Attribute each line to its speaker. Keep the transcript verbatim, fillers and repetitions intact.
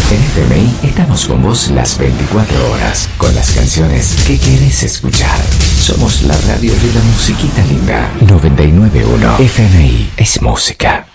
Speaker 1: En F M I estamos con vos las veinticuatro horas, con las canciones que querés escuchar. Somos la radio de la musiquita linda. noventa y nueve punto uno F M I es música.